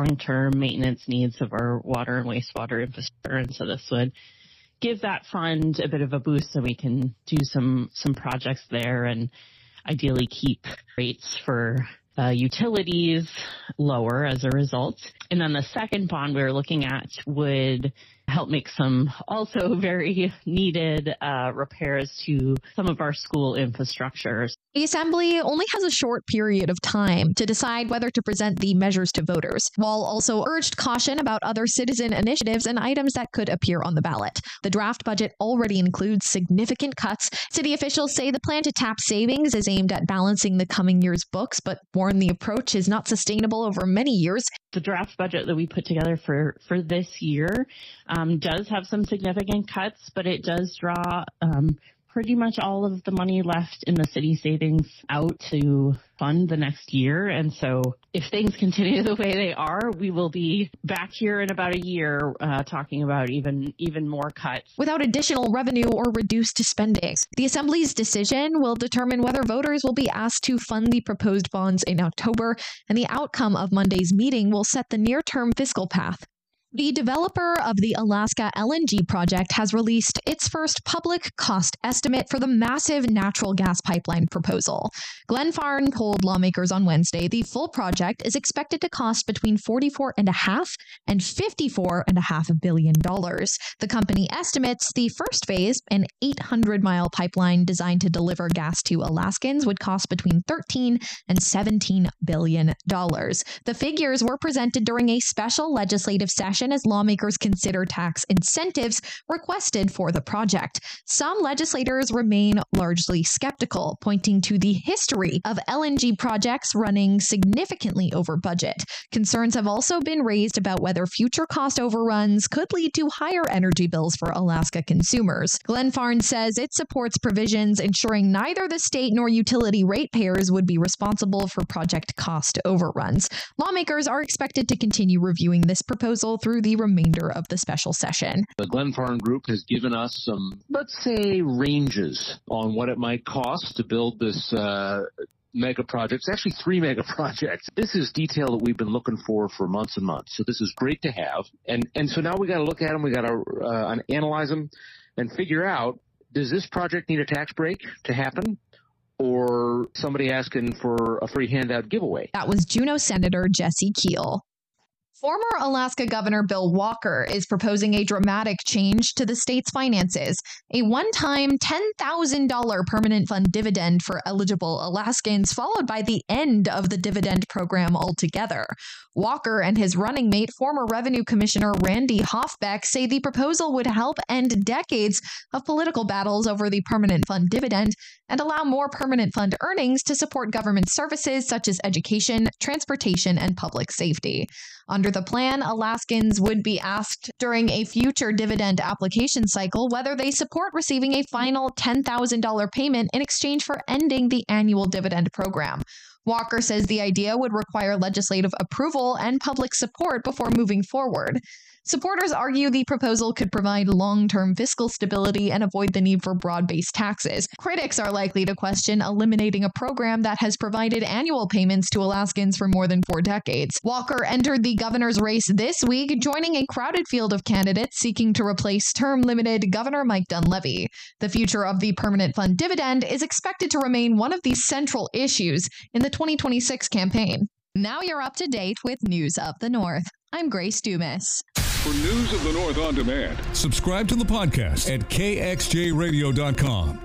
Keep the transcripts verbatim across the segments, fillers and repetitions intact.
long-term maintenance needs of our water and wastewater infrastructure. And so this would give that fund a bit of a boost so we can do some, some projects there and ideally keep rates for uh, utilities lower as a result. And then the second bond we were looking at would help make some also very needed uh, repairs to some of our school infrastructures. The Assembly only has a short period of time to decide whether to present the measures to voters, while also urged caution about other citizen initiatives and items that could appear on the ballot. The draft budget already includes significant cuts. City officials say the plan to tap savings is aimed at balancing the coming year's books, but warn the approach is not sustainable over many years. The draft budget that we put together for, for this year um, does have some significant cuts, but it does draw um, pretty much all of the money left in the city savings out to fund the next year. And so if things continue the way they are, we will be back here in about a year uh, talking about even even more cuts. Without additional revenue or reduced spending, the Assembly's decision will determine whether voters will be asked to fund the proposed bonds in October, and the outcome of Monday's meeting will set the near-term fiscal path. The developer of the Alaska L N G project has released its first public cost estimate for the massive natural gas pipeline proposal. Glenfarne told lawmakers on Wednesday the full project is expected to cost between forty-four point five and fifty-four point five billion dollars. The company estimates the first phase, an eight hundred mile pipeline designed to deliver gas to Alaskans, would cost between thirteen and seventeen billion dollars. The figures were presented during a special legislative session as lawmakers consider tax incentives requested for the project. Some legislators remain largely skeptical, pointing to the history of L N G projects running significantly over budget. Concerns have also been raised about whether future cost overruns could lead to higher energy bills for Alaska consumers. Glenfarne says it supports provisions ensuring neither the state nor utility ratepayers would be responsible for project cost overruns. Lawmakers are expected to continue reviewing this proposal through the remainder of the special session. The Glenfarne Group has given us some, let's say, ranges on what it might cost to build this uh, mega project. It's actually three mega projects. This is detail that we've been looking for for months and months. So this is great to have. And and so now we got to look at them. We got to uh, analyze them and figure out, does this project need a tax break to happen? Or somebody asking for a free handout giveaway? That was Juneau Senator Jesse Keel. Former Alaska Governor Bill Walker is proposing a dramatic change to the state's finances, a one-time ten thousand dollars permanent fund dividend for eligible Alaskans, followed by the end of the dividend program altogether. Walker and his running mate, former Revenue Commissioner Randy Hoffbeck, say the proposal would help end decades of political battles over the permanent fund dividend and allow more permanent fund earnings to support government services such as education, transportation, and public safety. Under the plan, Alaskans would be asked during a future dividend application cycle whether they support receiving a final ten thousand dollars payment in exchange for ending the annual dividend program. Walker says the idea would require legislative approval and public support before moving forward. Supporters argue the proposal could provide long-term fiscal stability and avoid the need for broad-based taxes. Critics are likely to question eliminating a program that has provided annual payments to Alaskans for more than four decades. Walker entered the governor's race this week, joining a crowded field of candidates seeking to replace term-limited Governor Mike Dunleavy. The future of the permanent fund dividend is expected to remain one of the central issues in the twenty twenty-six campaign. Now you're up to date with News of the North. I'm Grace Dumas. For News of the North on demand, subscribe to the podcast at K X J radio dot com.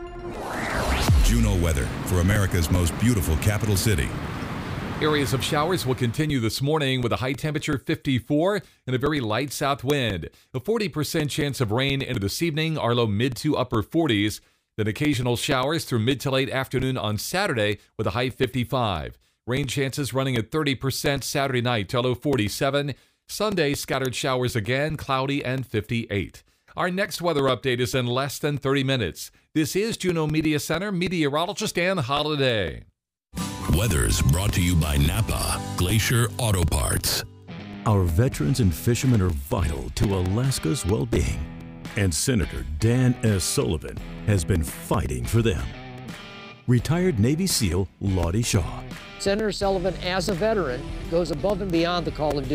Juneau weather for America's most beautiful capital city. Areas of showers will continue this morning with a high temperature fifty-four and a very light south wind. A forty percent chance of rain into this evening, our low mid to upper forties. Then occasional showers through mid to late afternoon on Saturday with a high fifty-five. Rain chances running at thirty percent Saturday night to low forty-seven. Sunday, scattered showers again, cloudy and fifty-eight. Our next weather update is in less than thirty minutes. This is Juneau Media Center meteorologist Ann Holiday. Weather's brought to you by Napa Glacier Auto Parts. Our veterans and fishermen are vital to Alaska's well-being, and Senator Dan S. Sullivan has been fighting for them. Retired Navy SEAL Lottie Shaw. Senator Sullivan, as a veteran, goes above and beyond the call of duty.